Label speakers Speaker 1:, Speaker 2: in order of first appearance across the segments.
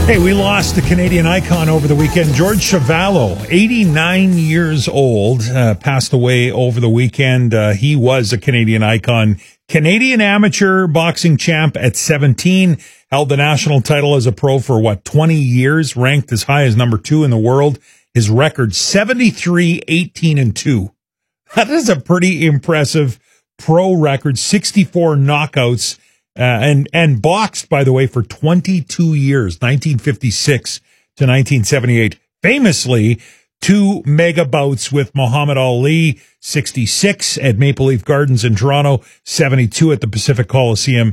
Speaker 1: Hey, we lost a Canadian icon over the weekend. George Chuvalo, 89 years old, passed away over the weekend. He was a Canadian icon. Canadian amateur boxing champ at 17, held the national title as a pro for 20 years, ranked as high as number 2 in the world. His record, 73, 18, and 2. That is a pretty impressive pro record, 64 knockouts. And boxed, by the way, for 22 years, 1956 to 1978. Famously, 2 mega bouts with Muhammad Ali, 66 at Maple Leaf Gardens in Toronto, 72 at the Pacific Coliseum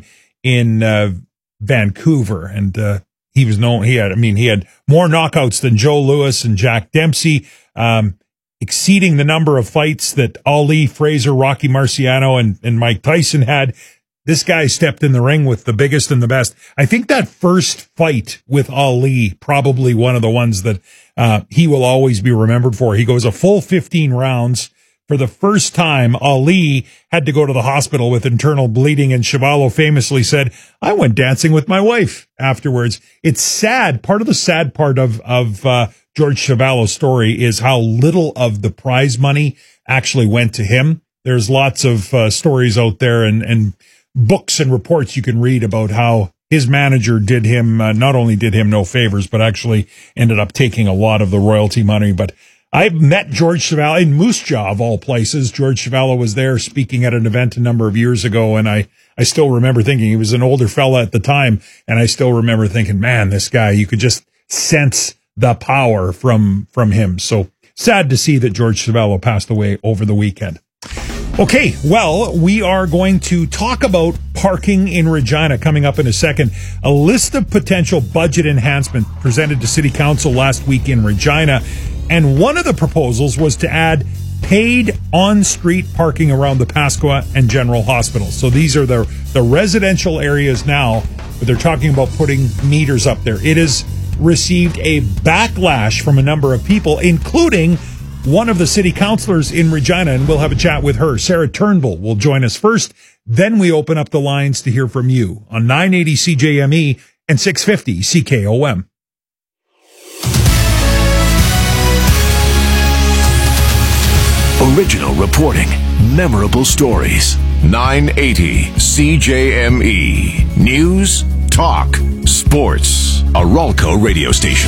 Speaker 1: in Vancouver. And he was known. He had more knockouts than Joe Louis and Jack Dempsey, exceeding the number of fights that Ali, Fraser, Rocky Marciano, and Mike Tyson had. This guy stepped in the ring with the biggest and the best. I think that first fight with Ali, probably one of the ones that he will always be remembered for. He goes a full 15 rounds. For the first time, Ali had to go to the hospital with internal bleeding, and Chuvalo famously said, "I went dancing with my wife afterwards." It's sad. Part of the sad part of George Chuvalo's story is how little of the prize money actually went to him. There's lots of stories out there and books and reports you can read about how his manager did him, not only did him no favors, but actually ended up taking a lot of the royalty money. But I met George Chuvalo in Moose Jaw, of all places. George Chuvalo was there speaking at an event a number of years ago, and I still remember thinking, he was an older fella at the time, and I still remember thinking, man, this guy, you could just sense the power from him. So sad to see that George Chuvalo passed away over the weekend. Okay, well, we are going to talk about parking in Regina coming up in a second. A list of potential budget enhancement presented to City Council last week in Regina. And one of the proposals was to add paid on-street parking around the Pasqua and General Hospital. So these are the residential areas now, but they're talking about putting meters up there. It has received a backlash from a number of people, including one of the city councilors in Regina, and we'll have a chat with her. Sarah Turnbull will join us first. Then we open up the lines to hear from you on 980 CJME and 650 CKOM.
Speaker 2: Original reporting, memorable stories. 980 CJME. News, talk, sports. A Ralco radio station.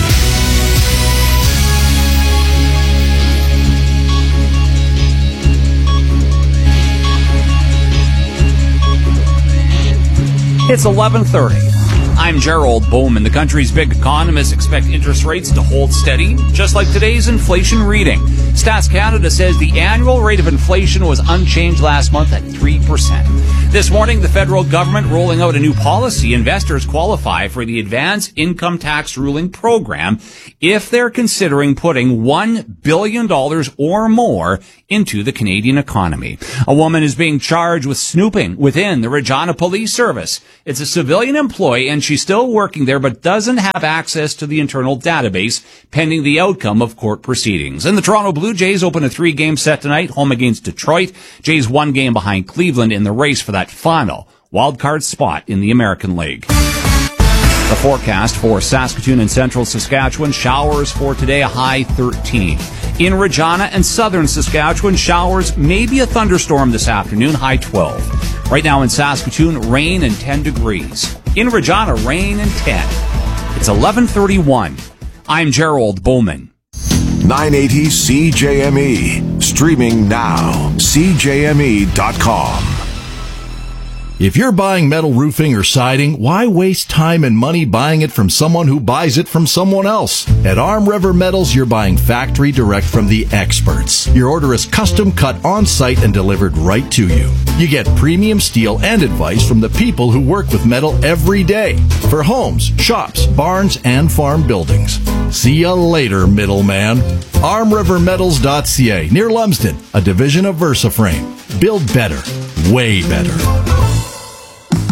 Speaker 3: It's 11:30. I'm Gerald Bowman. The country's big economists expect interest rates to hold steady, just like today's inflation reading. Stats Canada says the annual rate of inflation was unchanged last month at 3%. This morning, the federal government rolling out a new policy. Investors qualify for the Advanced Income Tax Ruling Program if they're considering putting $1 billion or more into the Canadian economy. A woman is being charged with snooping within the Regina Police Service. It's a civilian employee, and she's still working there, but doesn't have access to the internal database pending the outcome of court proceedings. And the Toronto Blue Jays open a 3-game set tonight, home against Detroit. Jays 1 game behind Cleveland in the race for that final wildcard spot in the American League. The forecast for Saskatoon and central Saskatchewan, showers for today, a high 13. In Regina and southern Saskatchewan, showers, maybe a thunderstorm this afternoon, high 12. Right now in Saskatoon, rain and 10 degrees. In Regina, rain and 10. It's 11:31. I'm Gerald Bowman.
Speaker 2: 980 CJME. Streaming now. CJME.com.
Speaker 4: If you're buying metal roofing or siding, why waste time and money buying it from someone who buys it from someone else? At Arm River Metals, you're buying factory direct from the experts. Your order is custom cut on-site and delivered right to you. You get premium steel and advice from the people who work with metal every day for homes, shops, barns, and farm buildings. See you later, middleman. ArmRiverMetals.ca, near Lumsden, a division of VersaFrame. Build better, way better.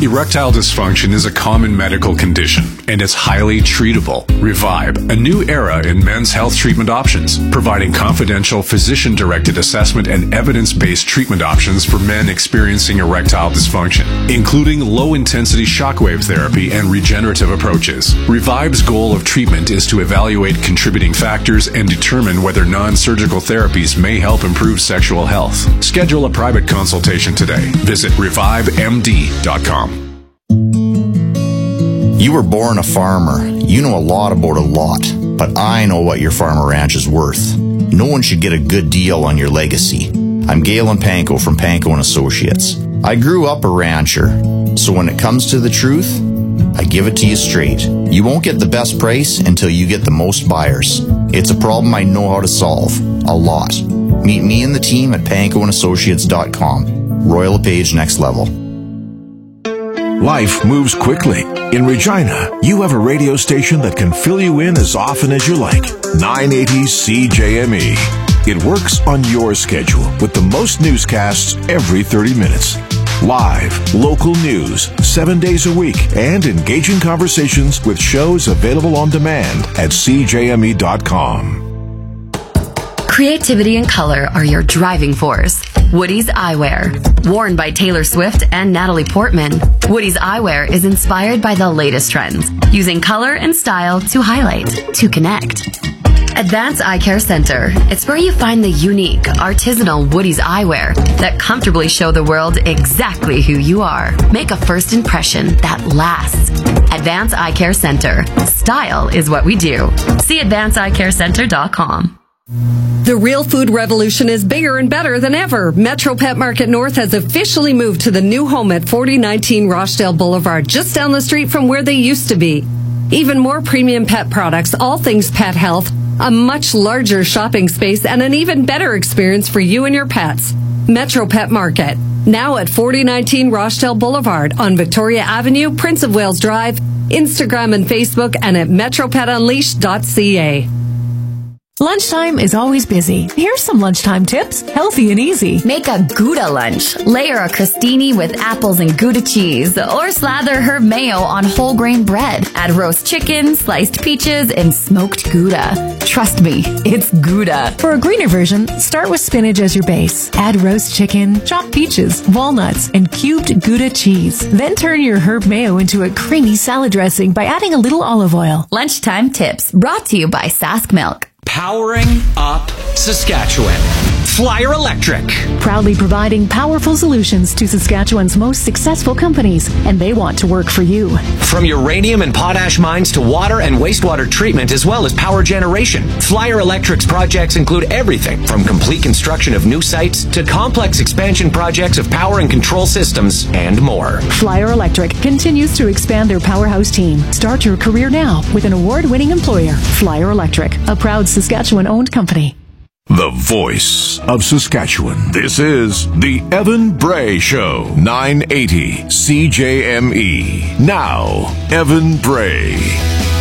Speaker 5: Erectile dysfunction is a common medical condition, and it's highly treatable. Revive, a new era in men's health treatment options, providing confidential physician-directed assessment and evidence-based treatment options for men experiencing erectile dysfunction, including low-intensity shockwave therapy and regenerative approaches. Revive's goal of treatment is to evaluate contributing factors and determine whether non-surgical therapies may help improve sexual health. Schedule a private consultation today. Visit revivemd.com.
Speaker 6: You were born a farmer. You know a lot about a lot, but I know what your farm or ranch is worth. No one should get a good deal on your legacy. I'm Galen Panko from Panko & Associates. I grew up a rancher, so when it comes to the truth, I give it to you straight. You won't get the best price until you get the most buyers. It's a problem I know how to solve. A lot. Meet me and the team at pankoandassociates.com. Royal LePage Next Level.
Speaker 2: Life moves quickly. In Regina, you have a radio station that can fill you in as often as you like. 980 CJME. It works on your schedule with the most newscasts every 30 minutes. Live, local news, 7 days a week, and engaging conversations with shows available on demand at CJME.com.
Speaker 7: Creativity and color are your driving force. Woody's Eyewear. Worn by Taylor Swift and Natalie Portman, Woody's Eyewear is inspired by the latest trends, using color and style to highlight, to connect. Advance Eye Care Center. It's where you find the unique, artisanal Woody's Eyewear that comfortably show the world exactly who you are. Make a first impression that lasts. Advance Eye Care Center. Style is what we do. See advanceeyecarecenter.com.
Speaker 8: The real food revolution is bigger and better than ever. Metro Pet Market North has officially moved to the new home at 4019 Rochdale Boulevard, just down the street from where they used to be. Even more premium pet products, all things pet health, a much larger shopping space, and an even better experience for you and your pets. Metro Pet Market, now at 4019 Rochdale Boulevard on Victoria Avenue, Prince of Wales Drive, Instagram and Facebook, and at metropetunleashed.ca.
Speaker 9: Lunchtime is always busy. Here's some lunchtime tips, healthy and easy.
Speaker 7: Make a Gouda lunch. Layer a crostini with apples and Gouda cheese, or slather herb mayo on whole grain bread. Add roast chicken, sliced peaches, and smoked Gouda. Trust me, it's Gouda.
Speaker 9: For a greener version, start with spinach as your base. Add roast chicken, chopped peaches, walnuts, and cubed Gouda cheese. Then turn your herb mayo into a creamy salad dressing by adding a little olive oil.
Speaker 7: Lunchtime tips brought to you by Sask Milk.
Speaker 10: Powering up Saskatchewan. Flyer Electric.
Speaker 9: Proudly providing powerful solutions to Saskatchewan's most successful companies, and they want to work for you.
Speaker 10: From uranium and potash mines to water and wastewater treatment, as well as power generation, Flyer Electric's projects include everything from complete construction of new sites to complex expansion projects of power and control systems and more.
Speaker 9: Flyer Electric continues to expand their powerhouse team. Start your career now with an award-winning employer, Flyer Electric, a proud Saskatchewan-owned company.
Speaker 2: The voice of Saskatchewan. This is the Evan Bray Show. 980 CJME. Now, Evan Bray.